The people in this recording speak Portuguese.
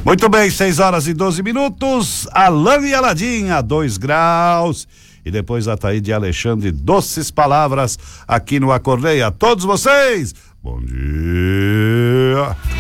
Muito bem, 6h12. Alane e Aladinha, 2 graus. E depois a Taíde Alexandre, doces palavras aqui no Acordei. A todos vocês, bom dia.